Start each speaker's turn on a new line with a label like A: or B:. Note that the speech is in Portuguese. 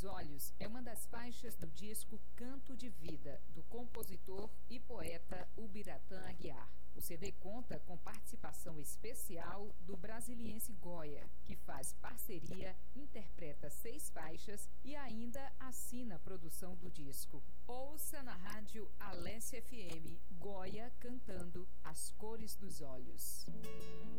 A: Olhos é uma das faixas do disco Canto de Vida, do compositor e poeta Ubiratã Aguiar. O CD conta com participação especial do brasiliense Goya, que faz parceria, interpreta 6 faixas e ainda assina a produção do disco. Ouça na rádio Alesse FM, Goya cantando As Cores dos Olhos.